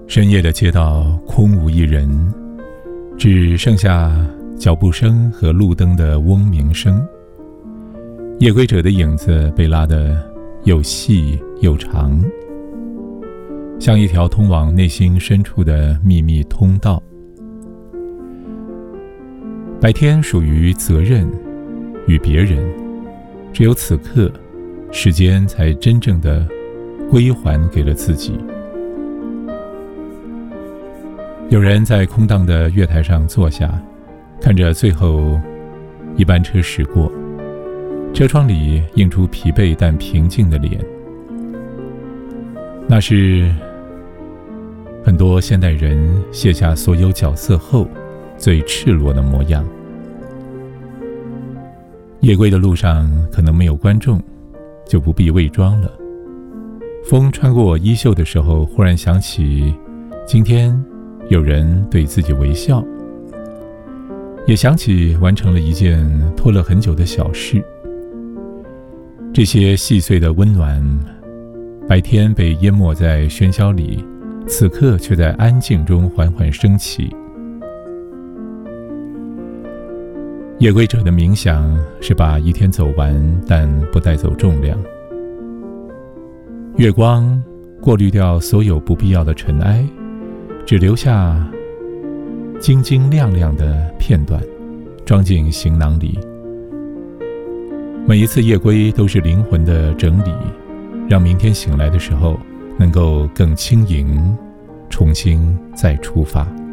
深夜的街道空无一人，只剩下脚步声和路灯的嗡鸣声。夜归者的影子被拉得又细又长，像一条通往内心深处的秘密通道。白天属于责任与别人，只有此刻，时间才真正的归还给了自己。有人在空荡的月台上坐下，看着最后一班车驶过，车窗里映出疲惫但平静的脸。那是很多现代人卸下所有角色后最赤裸的模样。夜归的路上可能没有观众，就不必伪装了。风穿过我衣袖的时候，忽然想起今天有人对自己微笑，也想起完成了一件拖了很久的小事。这些细碎的温暖，白天被淹没在喧嚣里，此刻却在安静中缓缓升起。夜归者的冥想是把一天走完，但不带走重量。月光过滤掉所有不必要的尘埃，只留下晶晶亮亮的片段，装进行囊里。每一次夜归都是灵魂的整理，让明天醒来的时候能够更轻盈，重新再出发。